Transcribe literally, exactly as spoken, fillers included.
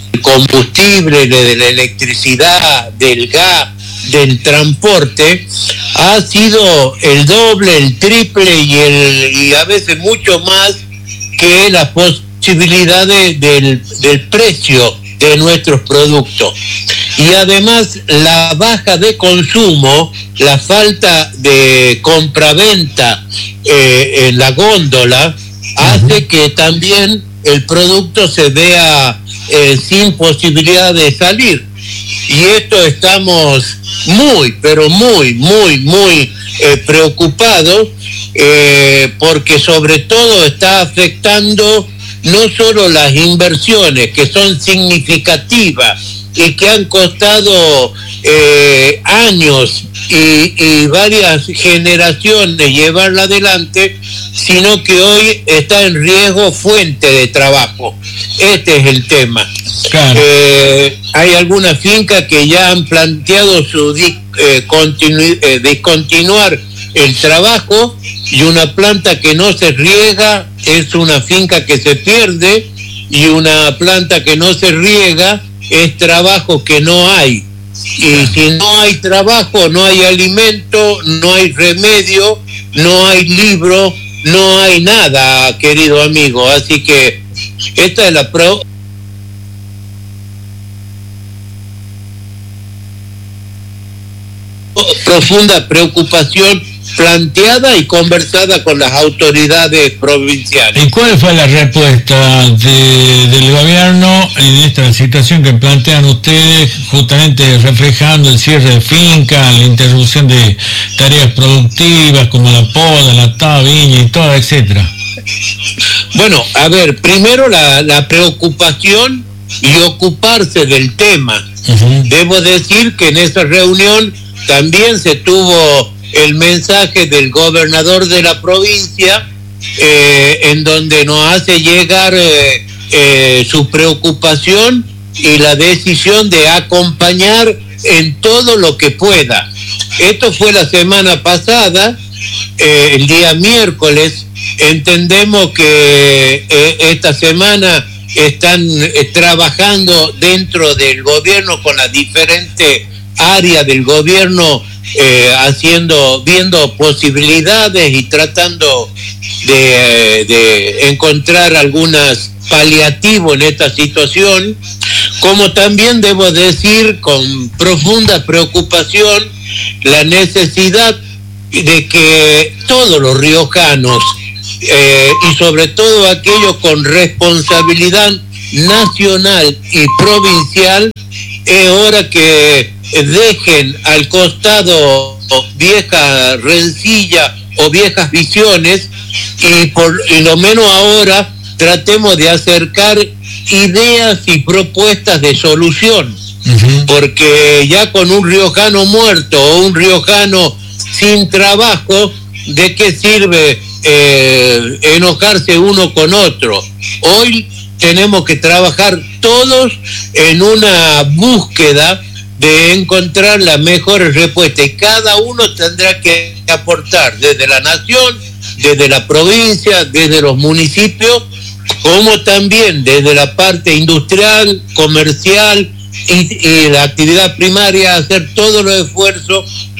combustible, de la electricidad, del gas, del transporte, ha sido el doble, el triple y, el, y a veces mucho más que las posibilidades del, del precio de nuestros productos. Y además la baja de consumo, la falta de compraventa eh, en la góndola, hace que también el producto se vea eh, sin posibilidad de salir. Y esto estamos muy, pero muy, muy, muy eh, preocupados eh, porque sobre todo está afectando no solo las inversiones, que son significativas y que han costado eh, años y, y varias generaciones llevarla adelante, sino que hoy está en riesgo fuente de trabajo. Este es el tema. Claro. Eh, hay algunas fincas que ya han planteado su eh, continu- eh, discontinuar el trabajo, y una planta que no se riega es una finca que se pierde, y una planta que no se riega es trabajo que no hay. Y si no hay trabajo, no hay alimento, no hay remedio, no hay libro, no hay nada, querido amigo. Así que esta es la pro profunda preocupación planteada y conversada con las autoridades provinciales. ¿Y cuál fue la respuesta de, del gobierno en esta situación que plantean ustedes, justamente reflejando el cierre de fincas, la interrupción de tareas productivas como la poda, la tala, viña y todo, etcétera? Bueno, a ver, primero la, la preocupación y ocuparse del tema. Uh-huh. Debo decir que en esa reunión también se tuvo el mensaje del gobernador de la provincia, eh, en donde nos hace llegar eh, eh, su preocupación y la decisión de acompañar en todo lo que pueda. Esto fue la semana pasada, eh, el día miércoles. Entendemos que eh, esta semana están eh, trabajando dentro del gobierno con las diferentes áreas del gobierno, eh, haciendo, viendo posibilidades y tratando de, de encontrar algunas paliativos en esta situación, como también debo decir con profunda preocupación la necesidad de que todos los riojanos, eh, y sobre todo aquellos con responsabilidad nacional y provincial, es hora que dejen al costado vieja rencilla o viejas visiones y por y lo menos ahora tratemos de acercar ideas y propuestas de solución. Uh-huh. Porque ya con un riojano muerto o un riojano sin trabajo, ¿de qué sirve eh, enojarse uno con otro? Hoy tenemos que trabajar todos en una búsqueda de encontrar las mejores respuestas, y cada uno tendrá que aportar desde la nación, desde la provincia, desde los municipios, como también desde la parte industrial, comercial y, y la actividad primaria, hacer todos los esfuerzos